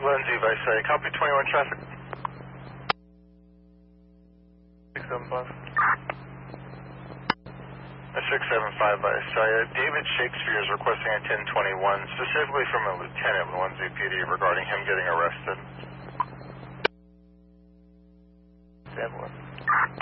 Lindsay, Vice, copy 21 traffic. 675. 675 Vice. David Shakespeare is requesting a 1021, specifically from a lieutenant with Lindsay PD regarding him getting arrested. Stand one.